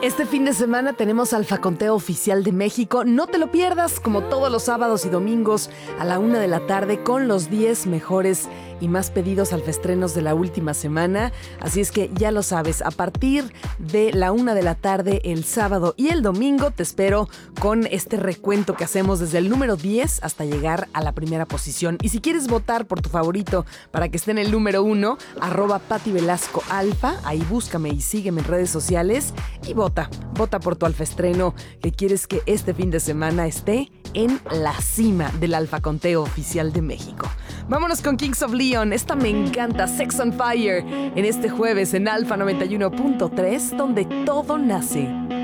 Este fin de semana tenemos Alfa Conteo Oficial de México. No te lo pierdas, como todos los sábados y domingos a la 1 de la tarde con los 10 mejores y más pedidos alfaestrenos de la última semana. Así es que ya lo sabes, a partir de la 1 de la tarde el sábado y el domingo te espero con este recuento que hacemos desde el número 10 hasta llegar a la primera posición. Y si quieres votar por tu favorito para que esté en el número 1, @PatiVelascoAlfa, ahí búscame y sígueme en redes sociales y vota por tu alfaestreno que quieres que este fin de semana esté en la cima del Alfa Conteo Oficial de México. Vámonos con Kings of Leon, esta me encanta, Sex on Fire, en este jueves en Alfa 91.3, donde todo nace.